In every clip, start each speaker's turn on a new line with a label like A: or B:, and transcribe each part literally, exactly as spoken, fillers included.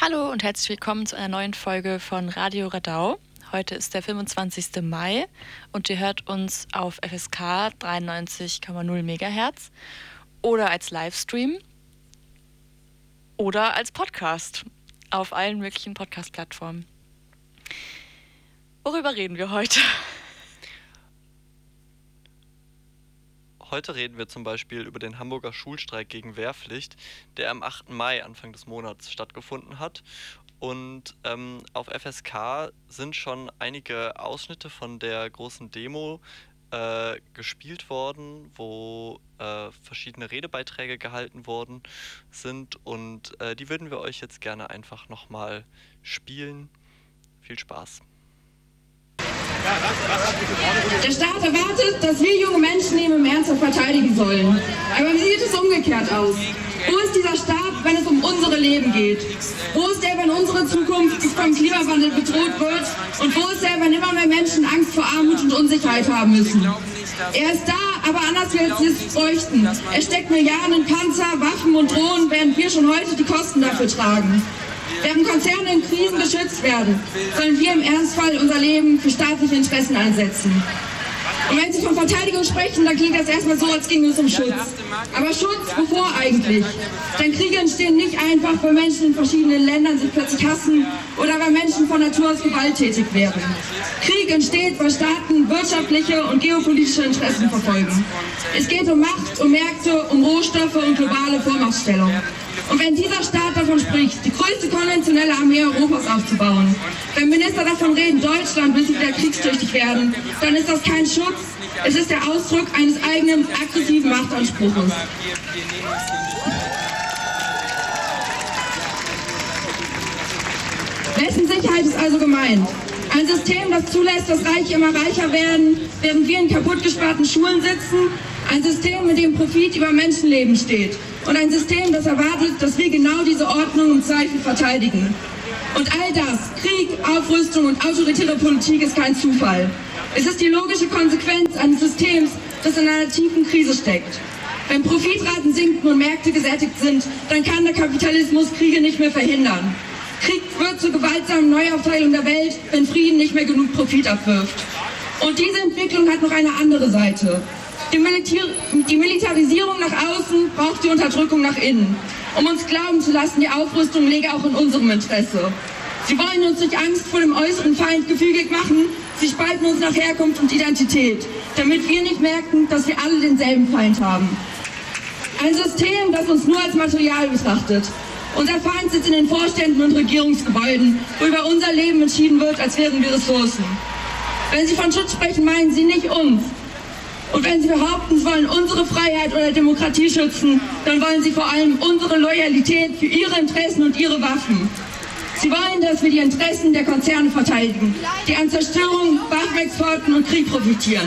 A: Hallo und herzlich willkommen zu einer neuen Folge von Radio Radau. Heute ist der fünfundzwanzigster Mai und ihr hört uns auf F S K dreiundneunzig Komma null Megahertz oder als Livestream oder als Podcast auf allen möglichen Podcast-Plattformen. Worüber reden wir heute?
B: Heute reden wir zum Beispiel über den Hamburger Schulstreik gegen Wehrpflicht, der am achten Mai, Anfang des Monats, stattgefunden hat. Und ähm, auf F S K sind schon einige Ausschnitte von der großen Demo äh, gespielt worden, wo äh, verschiedene Redebeiträge gehalten worden sind. Und äh, die würden wir euch jetzt gerne einfach nochmal spielen. Viel Spaß.
C: Der Staat erwartet, dass wir junge Menschen ihn im Ernst verteidigen sollen. Aber wie sieht es umgekehrt aus? Wo ist dieser Staat, wenn es um unsere Leben geht? Wo ist er, wenn unsere Zukunft vom Klimawandel bedroht wird? Und wo ist er, wenn immer mehr Menschen Angst vor Armut und Unsicherheit haben müssen? Er ist da, aber anders als wir es bräuchten. Er steckt Milliarden in Panzer, Waffen und Drohnen, während wir schon heute die Kosten dafür tragen. Während Konzerne in Krisen geschützt werden, sollen wir im Ernstfall unser Leben für staatliche Interessen einsetzen. Und wenn Sie von Verteidigung sprechen, dann klingt das erstmal so, als ginge es um Schutz. Aber Schutz, wovor eigentlich? Denn Kriege entstehen nicht einfach, weil Menschen in verschiedenen Ländern sich plötzlich hassen oder weil Menschen von Natur aus gewalttätig werden. Krieg entsteht, weil Staaten wirtschaftliche und geopolitische Interessen verfolgen. Es geht um Macht, um Märkte, um Rohstoffe und globale Vormachtstellung. Und wenn dieser Staat davon spricht, die größte konventionelle Armee Europas aufzubauen, wenn Minister davon reden, Deutschland müsse wieder kriegstüchtig werden, dann ist das kein Schutz, es ist der Ausdruck eines eigenen aggressiven Machtanspruchs. Wessen Sicherheit ist also gemeint? Ein System, das zulässt, dass Reiche immer reicher werden, während wir in kaputtgesparten Schulen sitzen. Ein System, in dem Profit über Menschenleben steht. Und ein System, das erwartet, dass wir genau diese Ordnung im Zweifel verteidigen. Und all das, Krieg, Aufrüstung und autoritäre Politik, ist kein Zufall. Es ist die logische Konsequenz eines Systems, das in einer tiefen Krise steckt. Wenn Profitraten sinken und Märkte gesättigt sind, dann kann der Kapitalismus Kriege nicht mehr verhindern. Krieg wird zur gewaltsamen Neuaufteilung der Welt, wenn Frieden nicht mehr genug Profit abwirft. Und diese Entwicklung hat noch eine andere Seite. Die, Militär, die Militarisierung nach außen braucht die Unterdrückung nach innen, um uns glauben zu lassen, die Aufrüstung läge auch in unserem Interesse. Sie wollen uns durch Angst vor dem äußeren Feind gefügig machen, sie spalten uns nach Herkunft und Identität, damit wir nicht merken, dass wir alle denselben Feind haben. Ein System, das uns nur als Material betrachtet. Unser Feind sitzt in den Vorständen und Regierungsgebäuden, wo über unser Leben entschieden wird, als wären wir Ressourcen. Wenn Sie von Schutz sprechen, meinen Sie nicht uns. Und wenn Sie behaupten, Sie wollen unsere Freiheit oder Demokratie schützen, dann wollen Sie vor allem unsere Loyalität für Ihre Interessen und Ihre Waffen. Sie wollen, dass wir die Interessen der Konzerne verteidigen, die an Zerstörung, Waffenexporten und Krieg profitieren.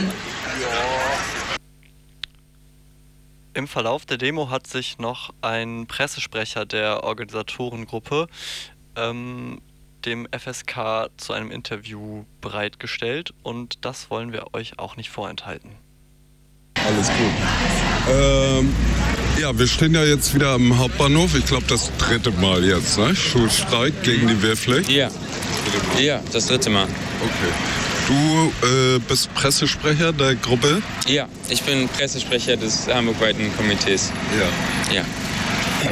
B: Im Verlauf der Demo hat sich noch ein Pressesprecher der Organisatorengruppe ähm, dem F S K zu einem Interview bereitgestellt und das wollen wir euch auch nicht vorenthalten.
D: Alles gut. Ähm, ja, wir stehen ja jetzt wieder am Hauptbahnhof. Ich glaube, das dritte Mal jetzt, ne? Schulstreik gegen die Wehrpflicht.
E: Ja, ja, das dritte Mal.
D: Okay. Du äh, bist Pressesprecher der Gruppe?
E: Ja, ich bin Pressesprecher des hamburgweiten Komitees.
D: Ja.
E: Ja.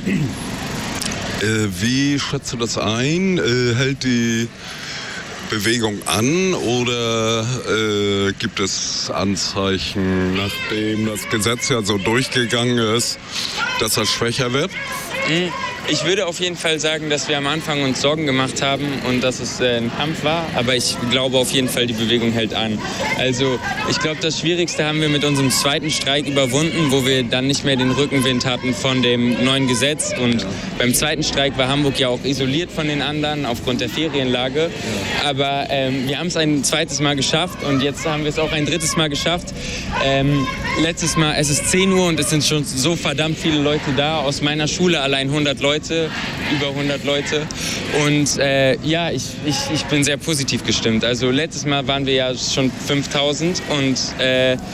D: Äh, wie schätzt du das ein? Äh, hält die Bewegung an oder äh, gibt es Anzeichen, nachdem das Gesetz ja so durchgegangen ist, dass das schwächer wird?
E: Ich würde auf jeden Fall sagen, dass wir am Anfang uns Sorgen gemacht haben und dass es äh, ein Kampf war, aber ich glaube auf jeden Fall, die Bewegung hält an. Also ich glaube, das Schwierigste haben wir mit unserem zweiten Streik überwunden, wo wir dann nicht mehr den Rückenwind hatten von dem neuen Gesetz. Und ja. beim zweiten Streik war Hamburg ja auch isoliert von den anderen aufgrund der Ferienlage. Ja. Aber ähm, wir haben es ein zweites Mal geschafft und jetzt haben wir es auch ein drittes Mal geschafft. Ähm, letztes Mal, es ist zehn Uhr und es sind schon so verdammt viele Leute da. Aus meiner Schule allein hundert Leute. Über hundert Leute und äh, ja, ich, ich, ich bin sehr positiv gestimmt. Also letztes Mal waren wir ja schon fünftausend und äh,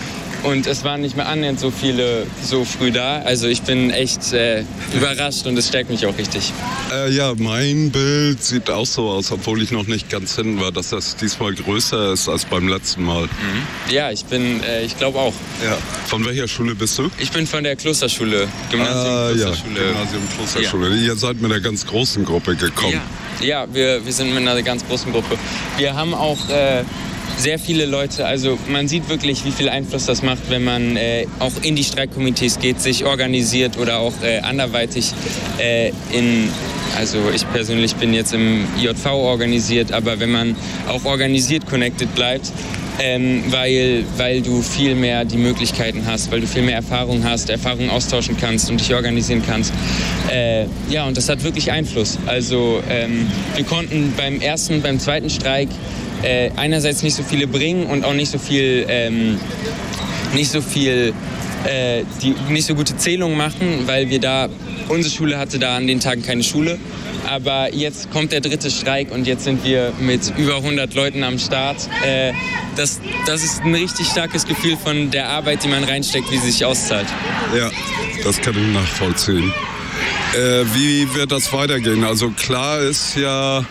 E: und es waren nicht mehr annähernd so viele so früh da. Also ich bin echt äh, überrascht und es stärkt mich auch richtig.
D: Äh, ja, mein Bild sieht auch so aus, obwohl ich noch nicht ganz hin war, dass das diesmal größer ist als beim letzten Mal.
E: Mhm. Ja, ich bin, äh, ich glaube auch.
D: Ja. Von welcher Schule bist du?
E: Ich bin von der Klosterschule, Gymnasium
D: ah,
E: Klosterschule.
D: Ja, Gymnasium Klosterschule. Ja. Ihr seid mit einer ganz großen Gruppe gekommen.
E: Ja, ja wir, wir sind mit einer ganz großen Gruppe. Wir haben auch äh, sehr viele Leute, also man sieht wirklich, wie viel Einfluss das macht, wenn man äh, auch in die Streikkomitees geht, sich organisiert oder auch äh, anderweitig äh, in, also ich persönlich bin jetzt im I J V organisiert, aber wenn man auch organisiert connected bleibt, ähm, weil, weil du viel mehr die Möglichkeiten hast, weil du viel mehr Erfahrung hast, Erfahrung austauschen kannst und dich organisieren kannst. Äh, ja, und das hat wirklich Einfluss. Also ähm, wir konnten beim ersten, beim zweiten Streik Äh, einerseits nicht so viele bringen und auch nicht so viel, ähm, nicht so viel, äh, die nicht so gute Zählungen machen, weil wir da, unsere Schule hatte da an den Tagen keine Schule. Aber jetzt kommt der dritte Streik und jetzt sind wir mit über hundert Leuten am Start. Äh, das, das ist ein richtig starkes Gefühl von der Arbeit, die man reinsteckt, wie sie sich auszahlt.
D: Ja, das kann ich nachvollziehen. Äh, wie wird das weitergehen? Also klar ist ja,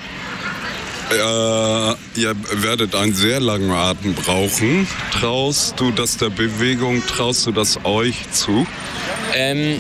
D: Äh, ihr werdet einen sehr langen Atem brauchen. Traust du das der Bewegung, traust du das euch zu?
E: Ähm,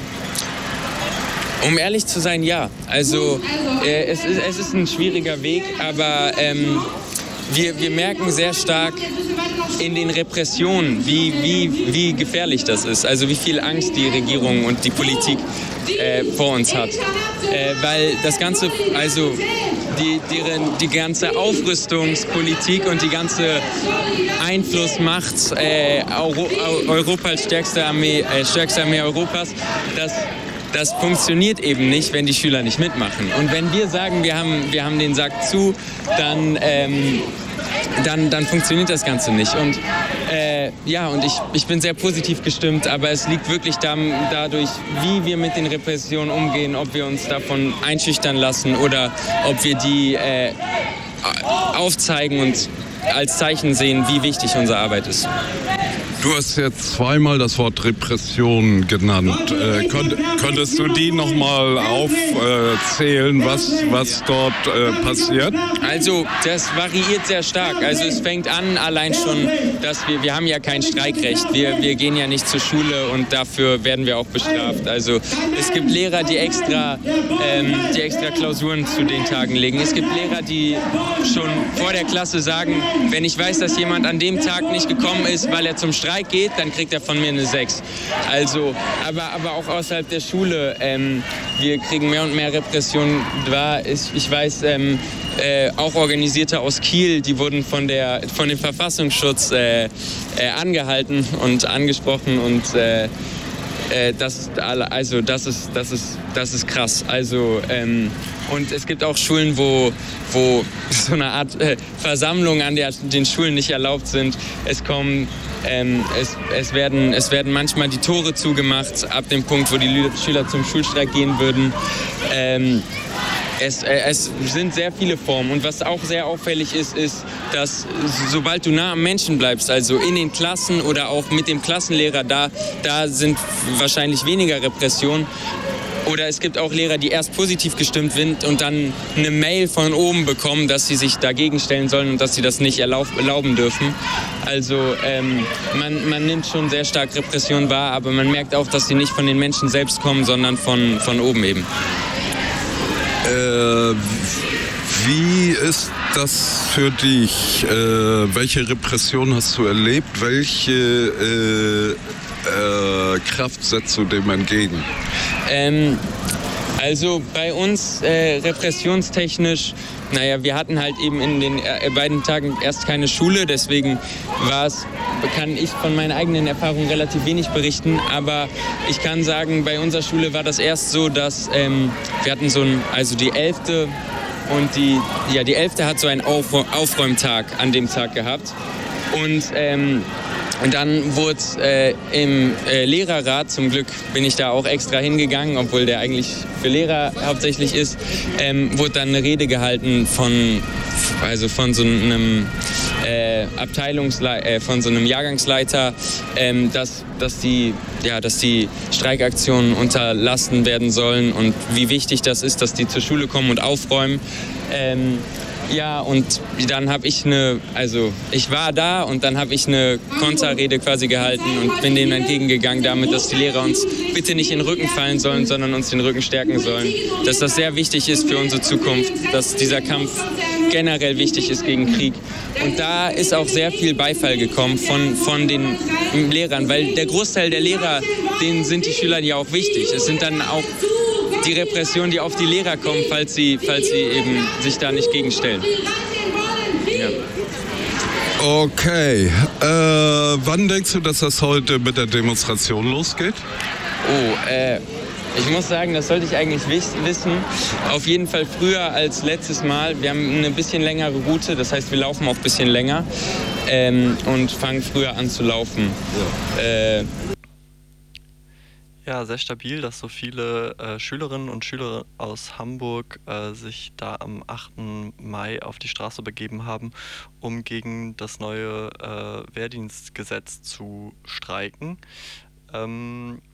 E: um ehrlich zu sein, ja. Also äh, es, ist, es ist ein schwieriger Weg, aber ähm, wir, wir merken sehr stark in den Repressionen, wie, wie, wie gefährlich das ist. Also wie viel Angst die Regierung und die Politik äh, vor uns hat. Äh, weil das Ganze, also die, deren, die ganze Aufrüstungspolitik und die ganze Einflussmacht äh, Euro, Europa als stärkste Armee, äh, stärkste Armee Europas, das, das funktioniert eben nicht, wenn die Schüler nicht mitmachen. Und wenn wir sagen, wir haben, wir haben den Sack zu, dann... Ähm, Dann, dann funktioniert das Ganze nicht. Und äh, ja, und ich, ich bin sehr positiv gestimmt, aber es liegt wirklich da, dadurch, wie wir mit den Repressionen umgehen, ob wir uns davon einschüchtern lassen oder ob wir die äh, aufzeigen und als Zeichen sehen, wie wichtig unsere Arbeit ist.
D: Du hast jetzt zweimal das Wort Repression genannt. Äh, konnt, könntest du die nochmal aufzählen, äh, was, was dort äh, passiert?
E: Also das variiert sehr stark. Also es fängt an allein schon, dass wir, wir haben ja kein Streikrecht. Wir, wir gehen ja nicht zur Schule und dafür werden wir auch bestraft. Also es gibt Lehrer, die extra, ähm, die extra Klausuren zu den Tagen legen. Es gibt Lehrer, die schon vor der Klasse sagen, wenn ich weiß, dass jemand an dem Tag nicht gekommen ist, weil er zum Streik geht, dann kriegt er von mir eine sechs. Also, aber, aber auch außerhalb der Schule, ähm, wir kriegen mehr und mehr Repressionen wahr. Ich, ich weiß, ähm, äh, auch Organisierte aus Kiel, die wurden von, der, von dem Verfassungsschutz äh, äh, angehalten und angesprochen und äh, äh, das, also das ist, das ist, das ist krass. Also, ähm, und es gibt auch Schulen, wo, wo so eine Art äh, Versammlung an der, den Schulen nicht erlaubt sind. Es kommen Ähm, es, es, werden, es werden manchmal die Tore zugemacht, ab dem Punkt, wo die Schüler zum Schulstreik gehen würden. Ähm, es, äh, es sind sehr viele Formen. Und was auch sehr auffällig ist, ist, dass sobald du nah am Menschen bleibst, also in den Klassen oder auch mit dem Klassenlehrer, da, da sind wahrscheinlich weniger Repressionen. Oder es gibt auch Lehrer, die erst positiv gestimmt sind und dann eine Mail von oben bekommen, dass sie sich dagegen stellen sollen und dass sie das nicht erlaub- erlauben dürfen. Also ähm, man, man nimmt schon sehr stark Repression wahr, aber man merkt auch, dass sie nicht von den Menschen selbst kommen, sondern von, von oben eben.
D: Äh, wie ist das für dich? Äh, welche Repression hast du erlebt? Welche äh, äh, Kraft setzt du dem entgegen?
E: Ähm, also bei uns äh, repressionstechnisch, naja, wir hatten halt eben in den äh, beiden Tagen erst keine Schule, deswegen war es, kann ich von meinen eigenen Erfahrungen relativ wenig berichten, aber ich kann sagen, bei unserer Schule war das erst so, dass ähm, wir hatten so ein, also die elfte und die, ja, die elfte hat so einen Auf- Aufräumtag an dem Tag gehabt und ähm, Und dann wurde äh, im äh, Lehrerrat, zum Glück bin ich da auch extra hingegangen, obwohl der eigentlich für Lehrer hauptsächlich ist, ähm, wurde dann eine Rede gehalten von, also von so einem äh, Abteilungsleiter, äh, von so einem Jahrgangsleiter, ähm, dass, dass, die, ja, dass die Streikaktionen unterlassen werden sollen und wie wichtig das ist, dass die zur Schule kommen und aufräumen. Ähm, Ja, und dann habe ich eine, also ich war da und dann habe ich eine Konterrede quasi gehalten und bin denen entgegengegangen damit, dass die Lehrer uns bitte nicht in den Rücken fallen sollen, sondern uns den Rücken stärken sollen. Dass das sehr wichtig ist für unsere Zukunft, dass dieser Kampf generell wichtig ist gegen Krieg. Und da ist auch sehr viel Beifall gekommen von, von den Lehrern, weil der Großteil der Lehrer, denen sind die Schüler ja auch wichtig. Es sind dann auch die Repressionen, die auf die Lehrer kommen, falls sie, falls sie eben sich da nicht gegenstellen. Ja.
D: Okay. Äh, wann denkst du, dass das heute mit der Demonstration losgeht?
E: Oh, äh, ich muss sagen, das sollte ich eigentlich wissen. Auf jeden Fall früher als letztes Mal. Wir haben eine bisschen längere Route, das heißt, wir laufen auch ein bisschen länger ähm, und fangen früher an zu laufen. Ja. Äh,
B: Ja, sehr stabil, dass so viele äh, Schülerinnen und Schüler aus Hamburg äh, sich da am achten Mai auf die Straße begeben haben, um gegen das neue äh, Wehrdienstgesetz zu streiken. Ähm,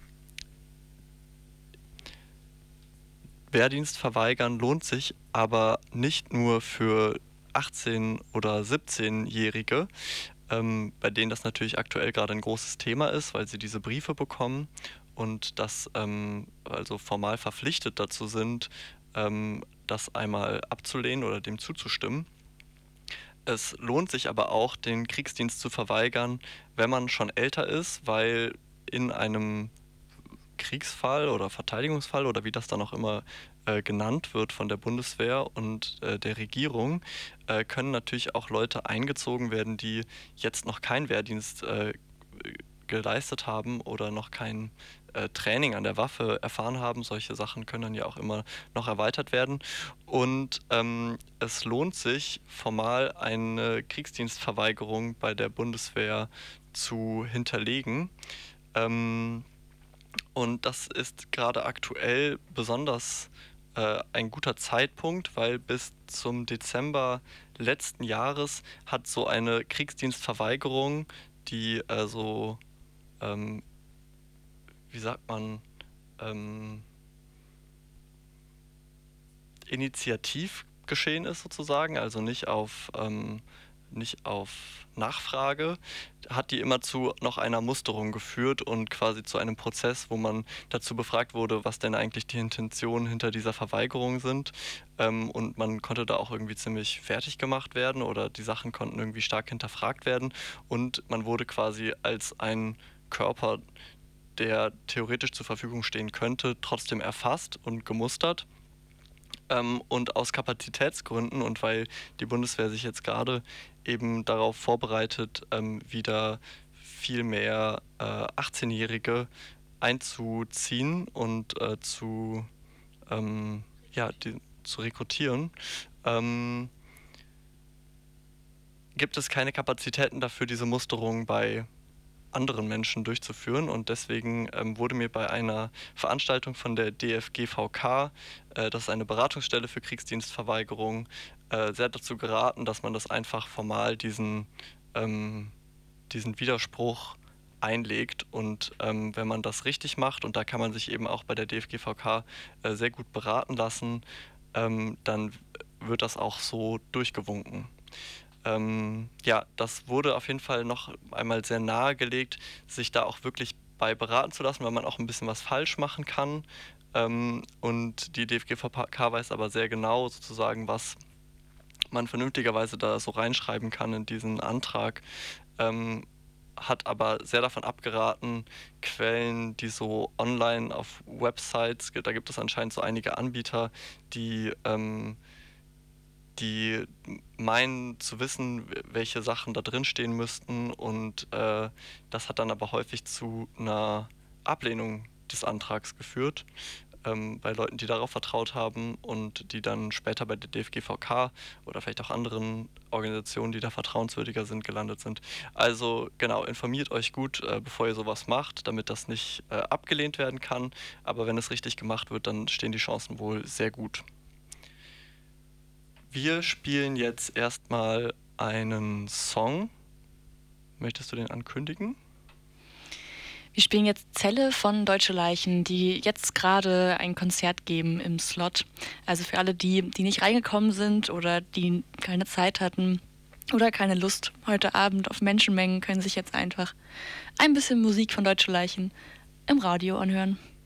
B: Wehrdienst verweigern lohnt sich aber nicht nur für achtzehn- oder siebzehnjährige, ähm, bei denen das natürlich aktuell gerade ein großes Thema ist, weil sie diese Briefe bekommen und das ähm, also formal verpflichtet dazu sind, ähm, das einmal abzulehnen oder dem zuzustimmen. Es lohnt sich aber auch, den Kriegsdienst zu verweigern, wenn man schon älter ist, weil in einem Kriegsfall oder Verteidigungsfall oder wie das dann auch immer äh, genannt wird von der Bundeswehr und äh, der Regierung, äh, können natürlich auch Leute eingezogen werden, die jetzt noch keinen Wehrdienst äh, geleistet haben oder noch kein äh, Training an der Waffe erfahren haben. Solche Sachen können dann ja auch immer noch erweitert werden. Und ähm, es lohnt sich, formal eine Kriegsdienstverweigerung bei der Bundeswehr zu hinterlegen. Ähm, und das ist gerade aktuell besonders äh, ein guter Zeitpunkt, weil bis zum Dezember letzten Jahres hat so eine Kriegsdienstverweigerung, die äh, so Ähm, wie sagt man, ähm, initiativ geschehen ist sozusagen, also nicht auf, ähm, nicht auf Nachfrage, hat die immer zu noch einer Musterung geführt und quasi zu einem Prozess, wo man dazu befragt wurde, was denn eigentlich die Intentionen hinter dieser Verweigerung sind. Ähm, und man konnte da auch irgendwie ziemlich fertig gemacht werden oder die Sachen konnten irgendwie stark hinterfragt werden und man wurde quasi als ein Körper, der theoretisch zur Verfügung stehen könnte, trotzdem erfasst und gemustert. Ähm, und aus Kapazitätsgründen und weil die Bundeswehr sich jetzt gerade eben darauf vorbereitet, ähm, wieder viel mehr äh, achtzehnjährige einzuziehen und äh, zu, ähm, ja, die, zu rekrutieren, ähm, gibt es keine Kapazitäten dafür, diese Musterung bei anderen Menschen durchzuführen und deswegen ähm, wurde mir bei einer Veranstaltung von der D F G V K, äh, das ist eine Beratungsstelle für Kriegsdienstverweigerung, äh, sehr dazu geraten, dass man das einfach formal diesen, ähm, diesen Widerspruch einlegt und ähm, wenn man das richtig macht und da kann man sich eben auch bei der D F G V K äh, sehr gut beraten lassen, ähm, dann wird das auch so durchgewunken. Ähm, ja, das wurde auf jeden Fall noch einmal sehr nahegelegt, sich da auch wirklich bei beraten zu lassen, weil man auch ein bisschen was falsch machen kann. Ähm, und die D F G V K weiß aber sehr genau sozusagen, was man vernünftigerweise da so reinschreiben kann in diesen Antrag. Ähm, hat aber sehr davon abgeraten, Quellen, die so online auf Websites, da gibt es anscheinend so einige Anbieter, die ähm, die meinen zu wissen, welche Sachen da drin stehen müssten und äh, das hat dann aber häufig zu einer Ablehnung des Antrags geführt ähm, bei Leuten, die darauf vertraut haben und die dann später bei der D F G V K oder vielleicht auch anderen Organisationen, die da vertrauenswürdiger sind, gelandet sind. Also genau, informiert euch gut, äh, bevor ihr sowas macht, damit das nicht äh, abgelehnt werden kann, aber wenn es richtig gemacht wird, dann stehen die Chancen wohl sehr gut. Wir spielen jetzt erstmal einen Song. Möchtest du den ankündigen?
A: Wir spielen jetzt Zelle von Deutsche Leichen, die jetzt gerade ein Konzert geben im Slot. Also für alle die, die nicht reingekommen sind oder die keine Zeit hatten oder keine Lust heute Abend auf Menschenmengen, können sich jetzt einfach ein bisschen Musik von Deutsche Leichen im Radio anhören.